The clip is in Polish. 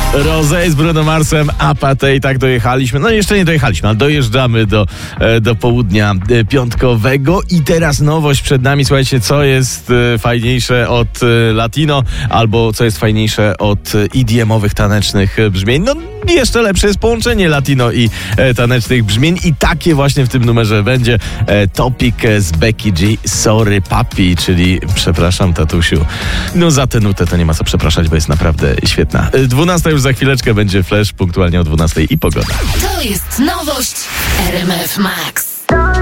Rosé z Bruno Marsem, Apathy, i tak dojechaliśmy. No jeszcze nie dojechaliśmy, ale dojeżdżamy do południa piątkowego i teraz nowość przed nami. Słuchajcie, co jest fajniejsze od latino, albo co jest fajniejsze od EDM-owych tanecznych brzmień. No jeszcze lepsze jest połączenie latino i tanecznych brzmień i takie właśnie w tym numerze będzie. Topic z Becky G, Sorry Papi, czyli przepraszam tatusiu. No za tę nutę to nie ma co przepraszać, bo jest naprawdę świetna. 12 już za chwileczkę będzie Flash, punktualnie o 12 i pogoda. To jest nowość RMF Max.